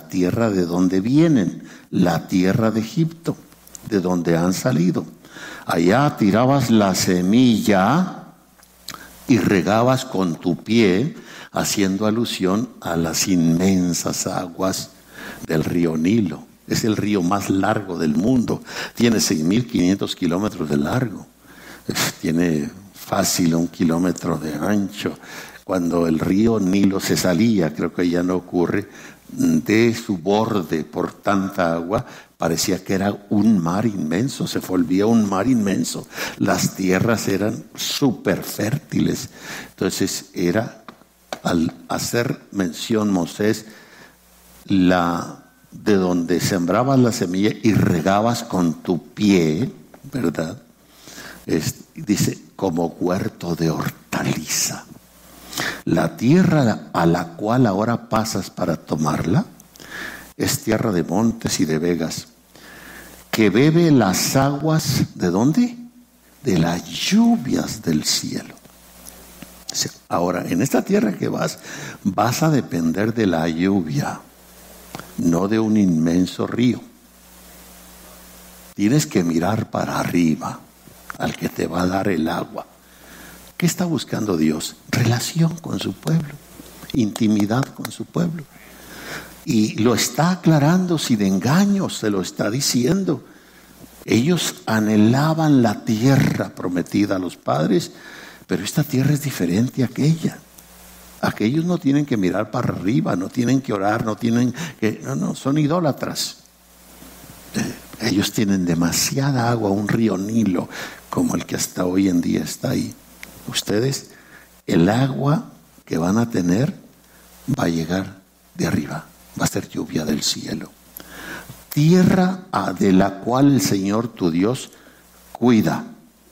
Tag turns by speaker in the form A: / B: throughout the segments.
A: tierra de donde vienen, la tierra de Egipto, de donde han salido. Allá tirabas la semilla y regabas con tu pie, haciendo alusión a las inmensas aguas del río Nilo. Es el río más largo del mundo, tiene 6.500 kilómetros de largo, tiene fácil 1 kilómetro de ancho. Cuando el río Nilo se salía, creo que ya no ocurre, de su borde por tanta agua, parecía que era un mar inmenso, se volvía un mar inmenso. Las tierras eran súper fértiles. Entonces era, al hacer mención Moisés, de donde sembrabas la semilla y regabas con tu pie, ¿verdad? Dice, como huerto de hortaliza. La tierra a la cual ahora pasas para tomarla es tierra de montes y de vegas, que bebe las aguas, ¿de dónde? De las lluvias del cielo. Ahora, en esta tierra que vas a depender de la lluvia, no de un inmenso río. Tienes que mirar para arriba, al que te va a dar el agua. ¿Qué está buscando Dios? Relación con su pueblo, intimidad con su pueblo. Y lo está aclarando sin engaños, se lo está diciendo. Ellos anhelaban la tierra prometida a los padres, pero esta tierra es diferente a aquella. Aquellos no tienen que mirar para arriba, no tienen que orar, no, son idólatras. Ellos tienen demasiada agua, un río Nilo, como el que hasta hoy en día está ahí. Ustedes, el agua que van a tener va a llegar de arriba, va a ser lluvia del cielo. Tierra de la cual el Señor tu Dios cuida.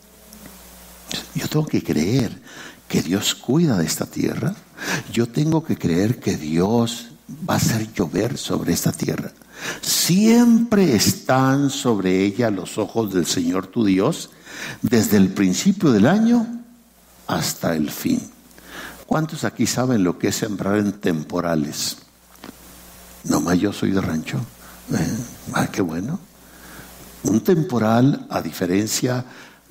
A: Yo tengo que creer que Dios cuida de esta tierra. Yo tengo que creer que Dios va a hacer llover sobre esta tierra. Siempre están sobre ella los ojos del Señor tu Dios, desde el principio del año hasta el fin. ¿Cuántos aquí saben lo que es sembrar en temporales? Nomás yo soy de rancho. Qué bueno. Un temporal, a diferencia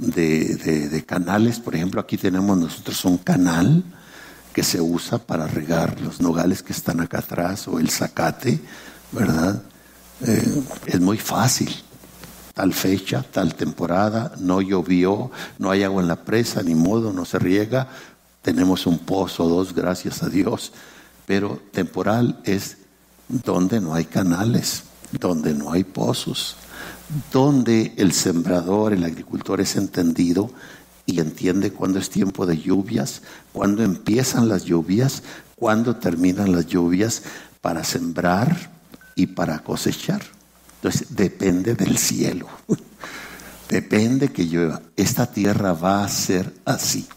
A: de canales, por ejemplo, aquí tenemos nosotros un canal que se usa para regar los nogales que están acá atrás o el zacate, ¿verdad? Es muy fácil. Tal fecha, tal temporada, no llovió, no hay agua en la presa, ni modo, no se riega. Tenemos un pozo o dos, gracias a Dios. Pero temporal es donde no hay canales, donde no hay pozos, donde el sembrador, el agricultor es entendido y entiende cuándo es tiempo de lluvias, cuándo empiezan las lluvias, cuándo terminan las lluvias, para sembrar y para cosechar. Entonces depende del cielo, depende que llueva. Esta tierra va a ser así.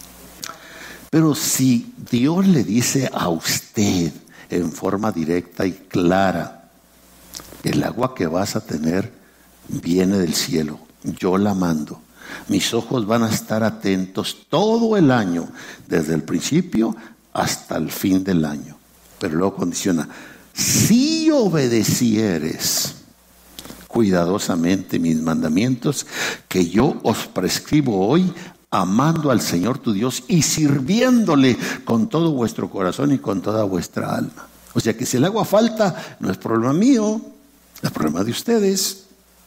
A: Pero si Dios le dice a usted en forma directa y clara, el agua que vas a tener viene del cielo, yo la mando, mis ojos van a estar atentos todo el año, desde el principio hasta el fin del año. Pero luego condiciona, si obedecieres cuidadosamente mis mandamientos que yo os prescribo hoy, amando al Señor tu Dios y sirviéndole con todo vuestro corazón y con toda vuestra alma. O sea que si el agua falta, no es problema mío, es problema de ustedes,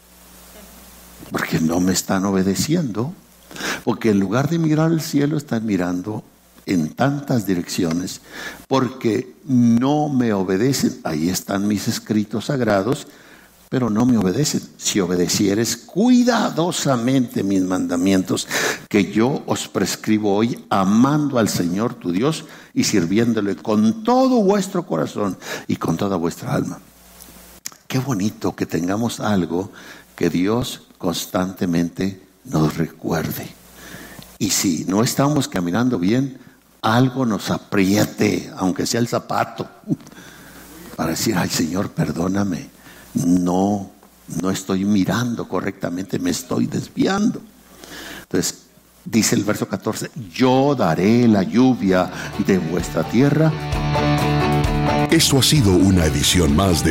A: porque no me están obedeciendo, porque en lugar de mirar al cielo están mirando en tantas direcciones, porque no me obedecen. Ahí están mis escritos sagrados, pero no me obedecen. Si obedecieres cuidadosamente mis mandamientos que yo os prescribo hoy, amando al Señor tu Dios y sirviéndole con todo vuestro corazón y con toda vuestra alma. Qué bonito que tengamos algo que Dios constantemente nos recuerde. Y si no estamos caminando bien, algo nos apriete, aunque sea el zapato, para decir, ay Señor, perdóname. No estoy mirando correctamente, me estoy desviando. Entonces, dice el verso 14, yo daré la lluvia de vuestra tierra.
B: Esto ha sido una edición más de